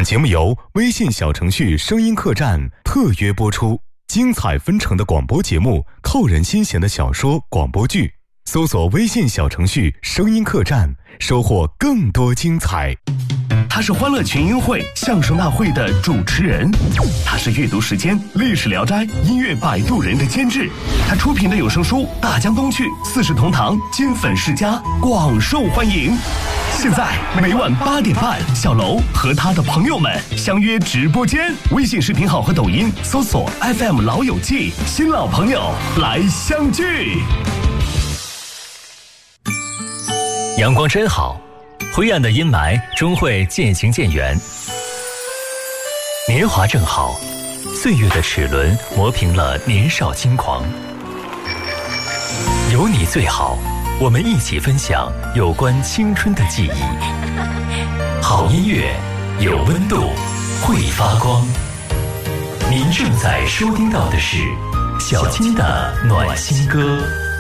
本节目由微信小程序声音客栈特约播出，精彩纷呈的广播节目，扣人心弦的小说广播剧，搜索微信小程序声音客栈，收获更多精彩。 他是欢乐群英会相声大会的主持人，他是阅读时间历史聊斋音乐摆渡人的监制，他出品的有声书《大江东去》四世同堂金粉世家广受欢迎。现在每晚8点半，小楼和他的朋友们相约直播间，微信视频号和抖音搜索 FM 老友记，新老朋友来相聚。 阳光真好，灰暗的阴霾终会渐行渐远。年华正好，岁月的齿轮磨平了年少轻狂。有你最好，我们一起分享有关青春的记忆。好音乐，有温度，会发光。您正在收听到的是小金的暖心歌。